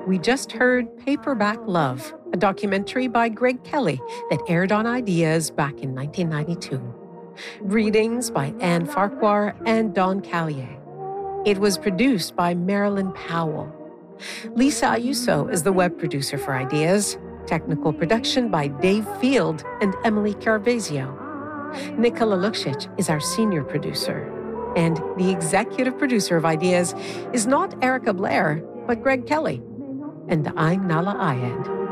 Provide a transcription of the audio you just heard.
We just heard Paperback Love, a documentary by Greg Kelly that aired on Ideas back in 1992. Readings by Anne Farquhar and Don Callier. It was produced by Marilyn Powell. Lisa Ayuso is the web producer for Ideas. Technical production by Dave Field and Emily Carvezio. Nicola Luksic is our senior producer. And the executive producer of Ideas is not Erica Blair, but Greg Kelly. And I'm Nahlah Ayed.